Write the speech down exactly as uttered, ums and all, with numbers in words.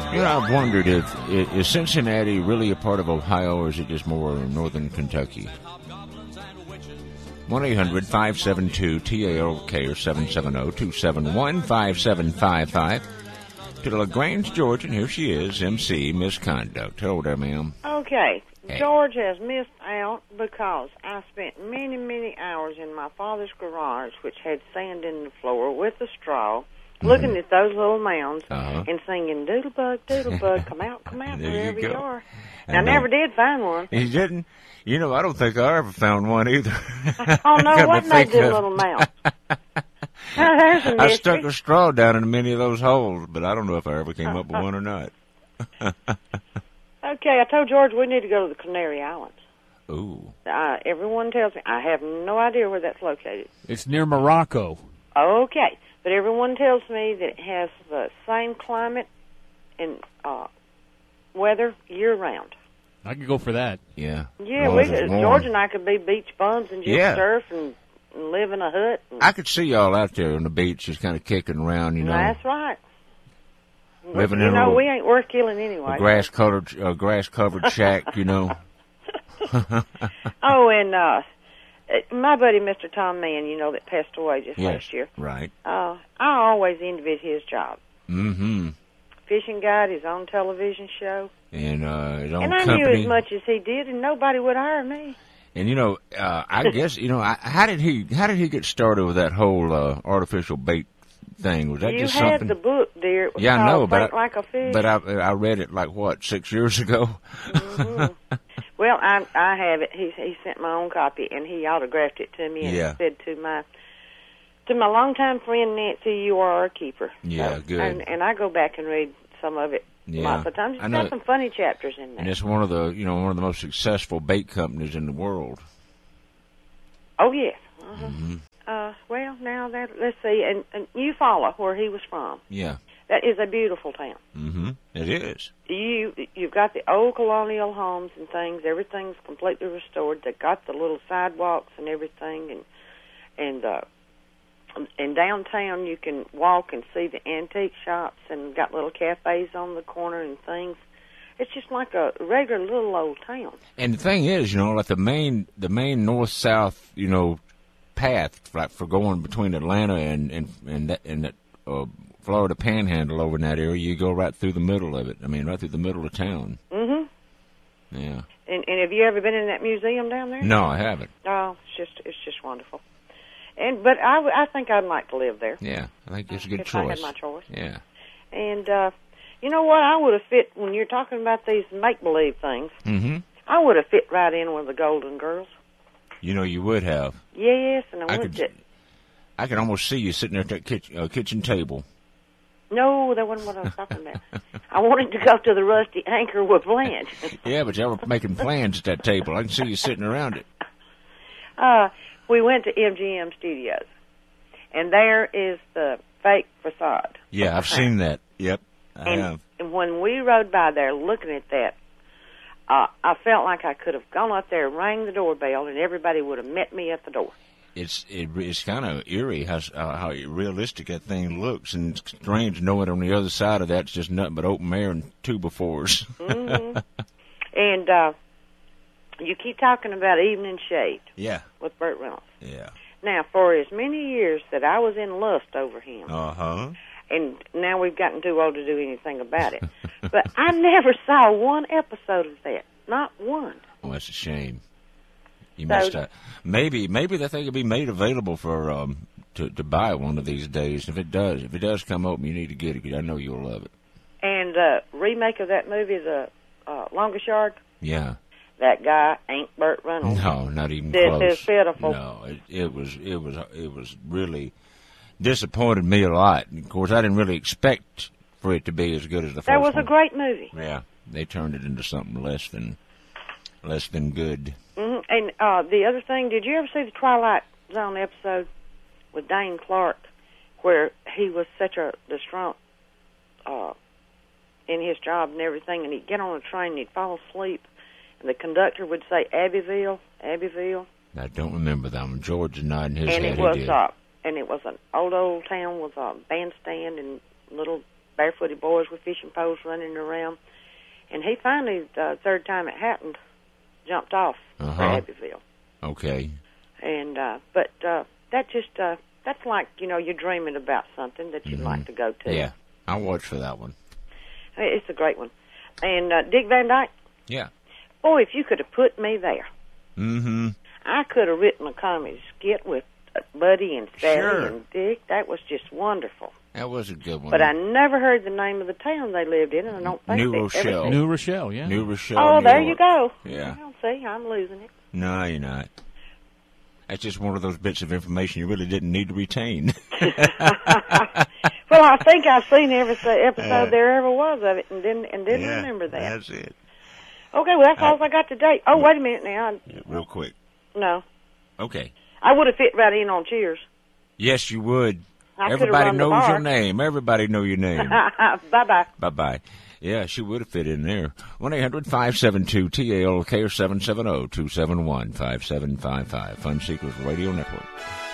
You know, I've wondered if is Cincinnati really a part of Ohio, or is it just more northern Kentucky? one eight hundred five seven two T A L K or seven seven zero two seven one five seven five five. To the LaGrange, Georgia, and here she is, M C Misconduct. Hello there, ma'am. Okay. Hey. George has missed out because I spent many, many hours in my father's garage, which had sand in the floor, with a straw, mm-hmm. looking at those little mounds uh-huh. and singing, "Doodlebug, doodlebug, come out, come out, wherever you, you are." And I never did find one. You didn't? You know, I don't think I ever found one either. Oh, no, what made this little mount? Oh, there's a mystery. I stuck a straw down in many of those holes, but I don't know if I ever came up with one or not. Okay, I told George we need to go to the Canary Islands. Ooh. Uh, everyone tells me, I have no idea where that's located. It's near Morocco. Okay, but everyone tells me that it has the same climate and uh, weather year-round. I could go for that. Yeah. Yeah, we could, George and I could be beach bums and just yeah. surf and, and live in a hut. And, I could see y'all out there on the beach just kind of kicking around, you know. That's right. Living you in know, a, we ain't worth killing anyway. A grass-covered, uh, grass-covered shack, you know. Oh, and uh, my buddy, Mister Tom Mann, you know, that passed away just yes, last year. Right. Uh, I always envied his job. Mm-hmm. Fishing guide, his own television show. And uh, his own and I company. knew as much as he did, and nobody would hire me. And you know, uh, I guess you know, I, how did he how did he get started with that whole uh, artificial bait thing? Was that you just had something? the book, dear. It was yeah, I know, called but Bait I, Like a Fish. but I I read it like what six years ago. Mm-hmm. Well, I I have it. He he sent my own copy, and he autographed it to me, and yeah. said to my to my longtime friend Nancy, "You are our keeper." Yeah, so, good. And, and I go back and read some of it. Yeah, lots of times. It's I know. got some funny chapters in there. And it's one of the you know one of the most successful bait companies in the world. Oh yes. Uh-huh. Mm-hmm. Uh, well, now that let's see, and, and Eufaula, where he was from. Yeah. That is a beautiful town. Mm-hmm. It is. You you've got the old colonial homes and things. Everything's completely restored. They got the little sidewalks and everything, and and uh, and downtown you can walk and see the antique shops and got little cafes on the corner and things. It's just like a regular little old town. And the thing is, you know, like the main the main north south, you know, path like for going between Atlanta and and and that, and that uh, Florida Panhandle over in that area, you go right through the middle of it. I mean, right through the middle of town. Mhm. Yeah. And and have you ever been in that museum down there? No, I haven't. Oh, it's just it's just wonderful. And but I, I think I'd like to live there. Yeah, I think it's a good if choice. I had my choice. Yeah. And uh, you know what? I would have fit when you're talking about these make believe things. Mm-hmm. I would have fit right in with the Golden Girls. You know, you would have. Yes, and I, I would. could. I could almost see you sitting there at that kitchen, uh, kitchen table. No, that wasn't what I was talking about. I wanted to go to the Rusty Anchor with Blanche. Yeah, but y'all were making plans at that table. I can see you sitting around it. Uh, we went to M G M Studios, and there is the fake facade. Yeah, I've seen that. Yep, I and, have. And when we rode by there looking at that, uh, I felt like I could have gone up there, rang the doorbell, and everybody would have met me at the door. It's it, it's kind of eerie how uh, how realistic that thing looks, and it's strange knowing on the other side of that it's just nothing but open air and two befores. Mm-hmm. And uh, you keep talking about Evening Shade. Yeah. With Burt Reynolds. Yeah. Now, for as many years that I was in lust over him, uh huh, and now we've gotten too old to do anything about it, but I never saw one episode of that, not one. Well, that's a shame. You So- missed out. Maybe, maybe that thing could be made available for um to to buy one of these days. If it does, if it does come open, you need to get it. 'Cause I know you'll love it. And uh, remake of that movie, The uh, Longest Yard. Yeah. That guy ain't Burt Reynolds. No, not even This close. is pitiful. No, it, it was it was it was really disappointed me a lot. Of course, I didn't really expect for it to be as good as the first That was one. a great movie. Yeah, they turned it into something less than less than good. Mm-hmm. And uh, the other thing, did you ever see the Twilight Zone episode with Dane Clark, where he was such a distraught uh, in his job and everything, and he'd get on a train and he'd fall asleep, and the conductor would say Abbeville, Abbeville. I don't remember that one. George is nodding his and head. it was he did. uh, and it was an old old town with a bandstand and little barefooted boys with fishing poles running around. And he finally, the third time it happened, jumped off Uh-huh. for Abbeville. Okay. And uh, but uh, that just uh, that's like, you know, you're dreaming about something that you'd Mhm. like to go to. Yeah, I'll watch for that one. It's a great one. And uh, Dick Van Dyke, Yeah. boy, if you could have put me there, Mm-hmm. I could have written a comedy skit with uh, Buddy and Sally Sure. and Dick. That was just wonderful. That was a good one. But I never heard the name of the town they lived in, and I don't think New they Rochelle. ever New Rochelle, yeah. New Rochelle. Oh, New there York. you go. Yeah. Well, see, I'm losing it. No, you're not. That's just one of those bits of information you really didn't need to retain. Well, I think I've seen every s- episode Uh, there ever was of it, and didn't and didn't Yeah, remember that. That's it. Okay, well, that's I- all I got today. Oh, wait a minute now. I, Real quick. no, Okay. I would have fit right in on Cheers. Yes, you would. I coulda Everybody run the knows bar. your name. Everybody know your name. Bye bye. Bye-bye. Yeah, she would have fit in there. one eight hundred five seven two T A L K or seven seven zero two seven one five seven five five. Fun Seekers Radio Network.